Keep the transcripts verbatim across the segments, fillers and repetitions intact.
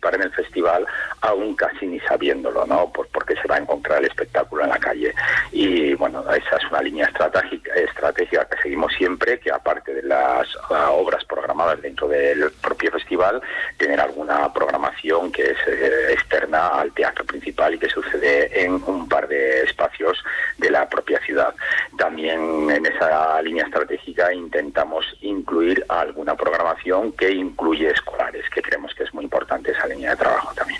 participar en el festival aún casi ni sabiéndolo, ¿no? Pues porque se va a encontrar el espectáculo en la calle. Y bueno, esa es una línea estratégica, estratégica que seguimos siempre, que aparte de las uh, obras programadas dentro del propio festival, tener alguna programación que es eh, externa al teatro principal y que sucede en un par de espacios de la propia ciudad. También en esa línea estratégica intentamos incluir alguna programación que incluye escolares, que creemos que es muy importante esa línea de trabajo también.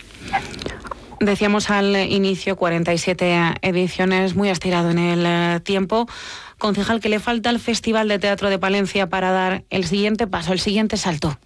Decíamos al inicio, cuarenta y siete ediciones, muy estirado en el tiempo. Concejal, ¿qué le falta al Festival de Teatro de Palencia para dar el siguiente paso, el siguiente salto?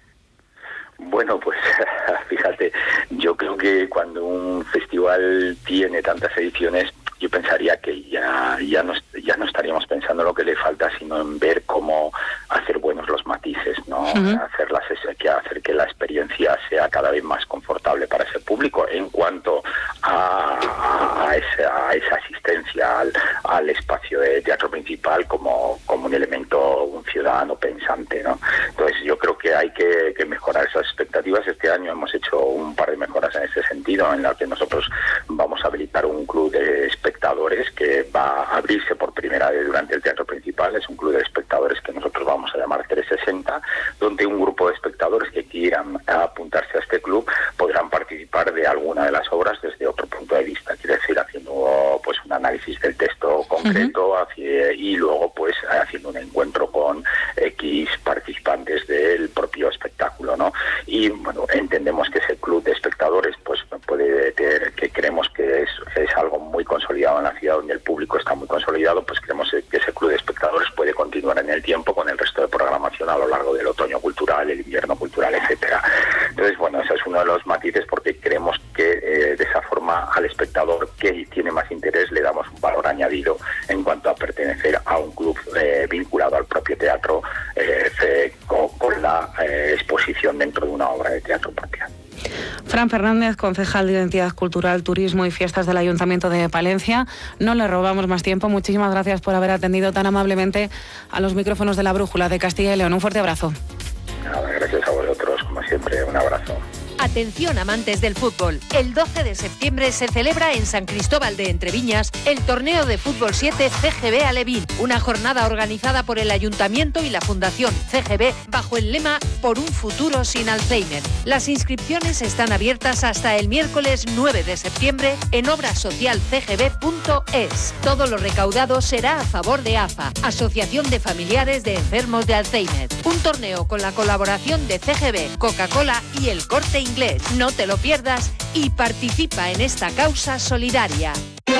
Bueno, pues fíjate, yo creo que cuando un festival tiene tantas ediciones, yo pensaría que ya ya no ya no estaríamos pensando en lo que le falta, sino en ver cómo hacer buenos los matices, ¿no? Uh-huh. Hacer las, que hacer que la experiencia sea cada vez más confortable para ese público en cuanto a, a, a, esa, a esa asistencia al, al espacio de teatro principal como, como un elemento, un ciudadano pensante, ¿no? Entonces yo creo que hay que, que mejorar esas expectativas. Este año hemos hecho un par de mejoras en ese sentido, en la que nosotros vamos a habilitar un club de espectadores que va a abrirse por primera vez durante el teatro principal. Es un club de espectadores que nosotros vamos a llamar trescientos sesenta, donde un grupo de espectadores que quieran apuntarse a este club podrán participar de alguna de las obras desde otro punto de vista, quiere decir haciendo pues un análisis del texto concreto, uh-huh. hacia, y luego pues haciendo un encuentro con X participantes del propio espectáculo, ¿no? Y bueno, entendemos que ese club de espectadores pues puede tener, que creemos que es, es algo muy consolidado en la ciudad, donde el público está muy consolidado, pues creemos que ese club de espectadores puede continuar en el tiempo con el resto de programación a lo largo del otoño cultural, el invierno cultural, etcétera. Entonces, bueno, ese es uno de los matices, porque creemos que eh, de esa forma al espectador que tiene más interés le damos un valor añadido en cuanto a pertenecer a un club eh, vinculado al propio teatro eh, eh, con, con la eh, exposición dentro de una obra de teatro propia. Fran Fernández, concejal de Identidad Cultural, Turismo y Fiestas del Ayuntamiento de Palencia. No le robamos más tiempo. Muchísimas gracias por haber atendido tan amablemente a los micrófonos de la Brújula de Castilla y León. Un fuerte abrazo. Nada, gracias a vosotros, como siempre, un abrazo. Atención, amantes del fútbol. El doce de septiembre se celebra en San Cristóbal de Entreviñas el torneo de fútbol siete C G B Alevín, una jornada organizada por el Ayuntamiento y la Fundación C G B bajo el lema Por un futuro sin Alzheimer. Las inscripciones están abiertas hasta el miércoles nueve de septiembre en obra social c g b punto es. Todo lo recaudado será a favor de A F A, Asociación de Familiares de Enfermos de Alzheimer. Un torneo con la colaboración de C G B, Coca-Cola y El Corte Inglés. No te lo pierdas y participa en esta causa solidaria.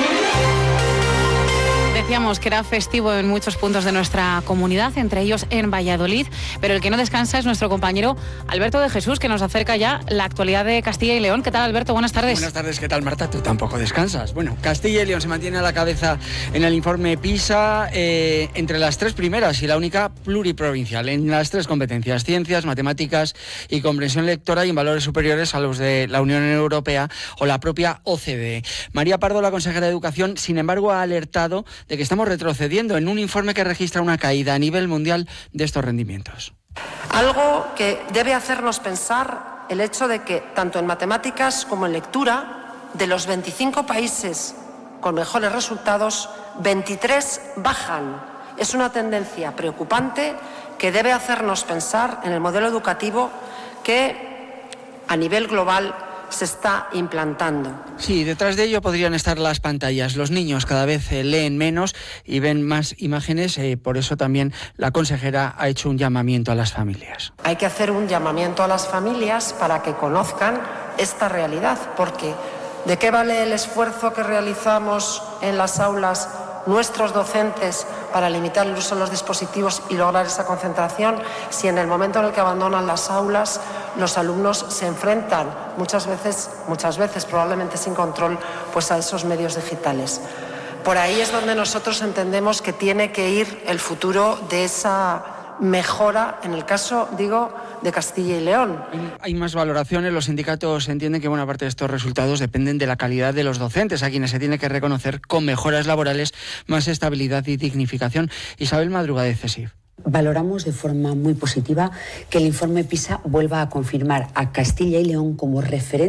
Decíamos que era festivo en muchos puntos de nuestra comunidad, entre ellos en Valladolid, pero el que no descansa es nuestro compañero Alberto de Jesús, que nos acerca ya la actualidad de Castilla y León. ¿Qué tal, Alberto? Buenas tardes. Buenas tardes, ¿qué tal, Marta? Tú tampoco descansas. Bueno, Castilla y León se mantiene a la cabeza en el informe PISA eh, entre las tres primeras y la única pluriprovincial en las tres competencias: ciencias, matemáticas y comprensión lectora, y en valores superiores a los de la Unión Europea o la propia O C D E. María Pardo, la consejera de Educación, sin embargo, ha alertado de que estamos retrocediendo en un informe que registra una caída a nivel mundial de estos rendimientos. Algo que debe hacernos pensar el hecho de que, tanto en matemáticas como en lectura, de los veinticinco países con mejores resultados, veintitrés bajan. Es una tendencia preocupante que debe hacernos pensar en el modelo educativo que, a nivel global, se está implantando. Sí, detrás de ello podrían estar las pantallas. Los niños cada vez eh, leen menos y ven más imágenes, eh, por eso también la consejera ha hecho un llamamiento a las familias. Hay que hacer un llamamiento a las familias para que conozcan esta realidad, porque ¿de qué vale el esfuerzo que realizamos en las aulas nuestros docentes para limitar el uso de los dispositivos y lograr esa concentración, si en el momento en el que abandonan las aulas los alumnos se enfrentan muchas veces, muchas veces probablemente sin control, pues a esos medios digitales? Por ahí es donde nosotros entendemos que tiene que ir el futuro de esa mejora, en el caso, digo, de Castilla y León. Hay más valoraciones. Los sindicatos entienden que buena parte de estos resultados dependen de la calidad de los docentes, a quienes se tiene que reconocer con mejoras laborales, más estabilidad y dignificación. Isabel Madruga, de CESIF. Valoramos de forma muy positiva que el informe PISA vuelva a confirmar a Castilla y León como referente